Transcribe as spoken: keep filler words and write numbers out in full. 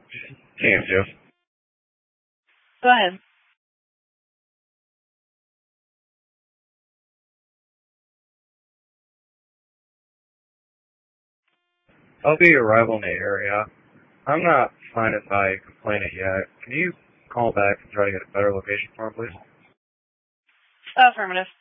Damn, Jeff. Go ahead. I'll be arrival in the area. I'm not fine if I complain it yet. Can you call back and try to get a better location for him, please? Affirmative.